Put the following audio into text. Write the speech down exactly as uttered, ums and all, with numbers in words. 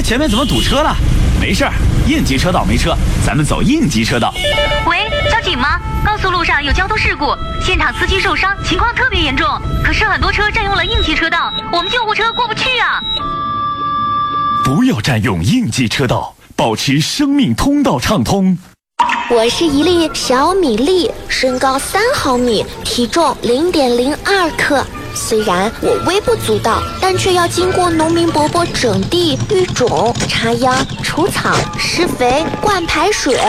哎，前面怎么堵车了？没事儿，应急车道没车，咱们走应急车道。 喂，交警吗？高速路上有交通事故，现场司机受伤，情况特别严重。可是很多车占用了应急车道，我们救护车过不去啊。 不要占用应急车道，保持生命通道畅通。 我是一粒小米粒，身高三毫米，体重零点零二克。虽然我微不足道，但却要经过农民伯伯整地、育种、插秧、除草、施肥、灌排水。